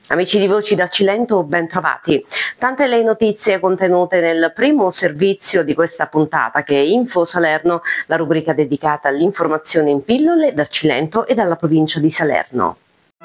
Amici di Voci dal Cilento, ben trovati. Tante le notizie contenute nel primo servizio di questa puntata, che è Info Salerno, la rubrica dedicata all'informazione in pillole dal Cilento e dalla provincia di Salerno.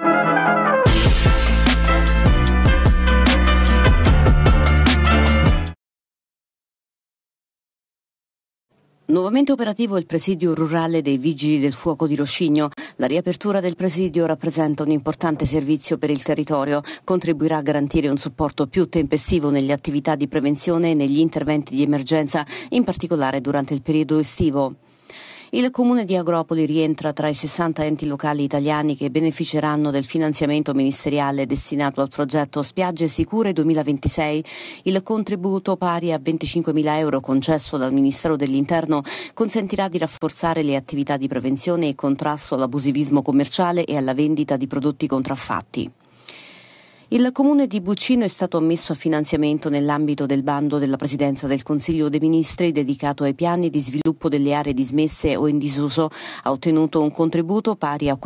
Nuovamente operativo il presidio rurale dei Vigili del Fuoco di Roscigno. La riapertura del presidio rappresenta un importante servizio per il territorio, contribuirà a garantire un supporto più tempestivo nelle attività di prevenzione e negli interventi di emergenza, in particolare durante il periodo estivo. Il comune di Agropoli rientra tra i 60 enti locali italiani che beneficeranno del finanziamento ministeriale destinato al progetto Spiagge Sicure 2026. Il contributo, pari a 25.000 euro concesso dal Ministero dell'Interno, consentirà di rafforzare le attività di prevenzione e contrasto all'abusivismo commerciale e alla vendita di prodotti contraffatti. Il comune di Buccino è stato ammesso a finanziamento nell'ambito del bando della Presidenza del Consiglio dei Ministri dedicato ai piani di sviluppo delle aree dismesse o in disuso. Ha ottenuto un contributo pari a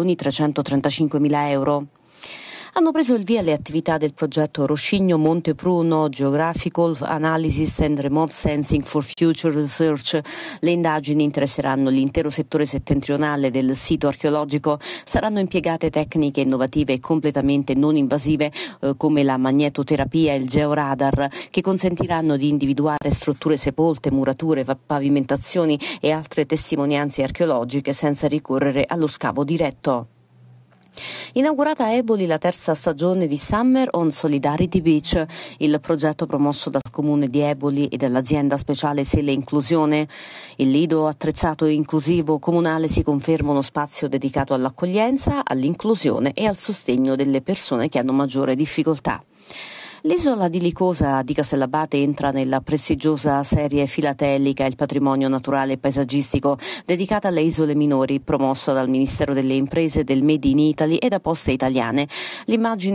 4.335.000 euro. Hanno preso il via le attività del progetto Roscigno Monte Pruno Geographical Analysis and Remote Sensing for Future Research. Le indagini interesseranno l'intero settore settentrionale del sito archeologico. Saranno impiegate tecniche innovative e completamente non invasive come la magnetoterapia e il georadar, che consentiranno di individuare strutture sepolte, murature, pavimentazioni e altre testimonianze archeologiche senza ricorrere allo scavo diretto. Inaugurata a Eboli la terza stagione di Summer on Solidarity Beach, il progetto promosso dal comune di Eboli e dall'azienda speciale Sele Inclusione. Il lido attrezzato e inclusivo comunale si conferma uno spazio dedicato all'accoglienza, all'inclusione e al sostegno delle persone che hanno maggiore difficoltà. L'isola di Licosa di Castellabate entra nella prestigiosa serie filatelica Il patrimonio naturale e paesaggistico, dedicata alle isole minori, promossa dal Ministero delle Imprese, del Made in Italy e da Poste Italiane. L'immagine